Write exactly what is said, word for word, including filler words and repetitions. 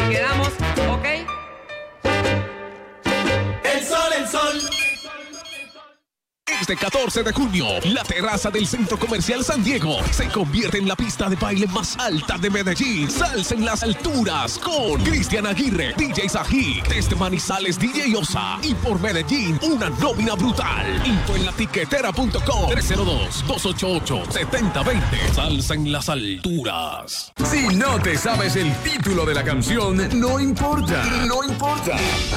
quedamos, ¿ok? El sol, el sol. Este catorce de junio, la terraza del Centro Comercial San Diego se convierte en la pista de baile más alta de Medellín. Salsa en las alturas con Cristian Aguirre, D J Sajik, desde Manizales D J Osa y por Medellín una nómina brutal. Info en la tiquetera punto com tres cero dos, dos ocho ocho, siete cero dos cero. Salsa en las alturas. Si no te sabes el título de la canción, no importa. No importa.